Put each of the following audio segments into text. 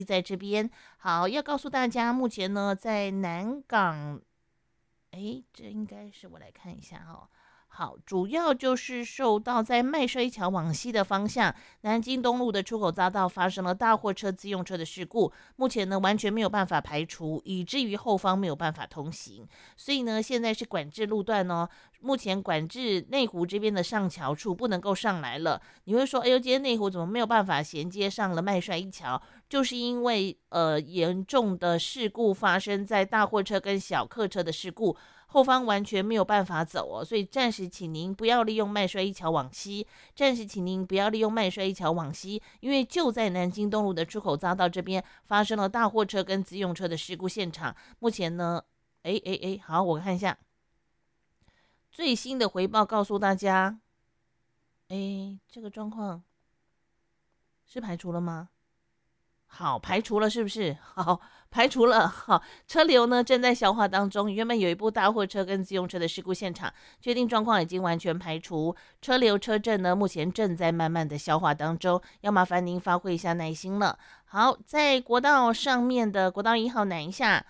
在这边。好，要告诉大家，目前呢在南港，这应该是我来看一下哦。好，主要就是受到在麦衰桥往西的方向，南京东路的出口匝道发生了大货车、自用车的事故，目前呢完全没有办法排除，以至于后方没有办法通行，所以呢现在是管制路段哦。目前管制内湖这边的上桥处不能够上来了。你会说，哎呦，今天内湖怎么没有办法衔接上了麦帅一桥？就是因为严重的事故发生在大货车跟小客车的事故，后方完全没有办法走哦，所以暂时请您不要利用麦帅一桥往西，暂时请您不要利用麦帅一桥往西，因为就在南京东路的出口匝道这边发生了大货车跟自用车的事故现场。目前呢，好，我看一下最新的回报，告诉大家，这个状况是排除了吗？好，排除了是不是？好，排除了。好，车流呢正在消化当中。原本有一部大货车跟自用车的事故现场，确定状况已经完全排除。车流车阵呢，目前正在慢慢的消化当中，要麻烦您发挥一下耐心了。好，在国道上面的国道1号南一下，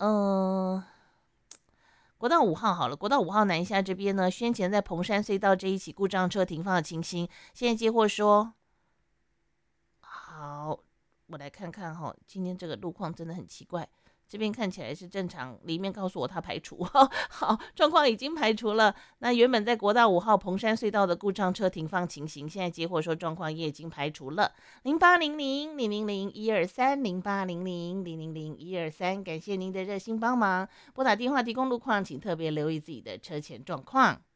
国道5号好了，国道5号南下这边呢，先前在彭山隧道这一起故障车停放的情形，现在接获说，好，我来看看哈，今天这个路况真的很奇怪，这边看起来是正常，里面告诉我它排除，好，状况已经排除了。那原本在国道5号彭山隧道的故障车停放情形，现在接获说状况也已经排除了。0800-000-123，0800-000-123，感谢您的热心帮忙。拨打电话提供路况，请特别留意自己的车前状况。